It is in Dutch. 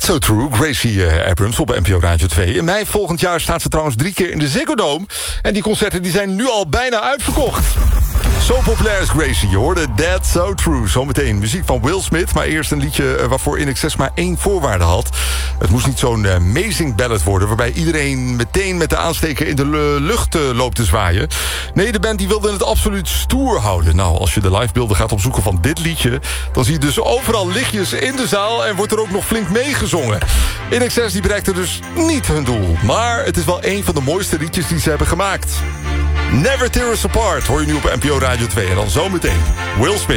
So True, Gracie Abrams op NPO Radio 2. In mei volgend jaar staat ze trouwens 3 keer in de Ziggo Dome. En die concerten die zijn nu al bijna uitverkocht. Zo populair is Gracie. Je hoorde That's So True. Zometeen muziek van Will Smith. Maar eerst een liedje waarvoor INXS maar 1 voorwaarde had. Het moest niet zo'n amazing ballad worden... waarbij iedereen meteen met de aansteker in de lucht loopt te zwaaien. Nee, de band die wilde het absoluut stoer houden. Nou, als je de livebeelden gaat opzoeken van dit liedje... dan zie je dus overal lichtjes in de zaal... en wordt er ook nog flink meegezongen. INXS die bereikte dus niet hun doel. Maar het is wel een van de mooiste liedjes die ze hebben gemaakt. Never Tear Us Apart hoor je nu op NPO Radio 2. En dan zometeen Will Smith.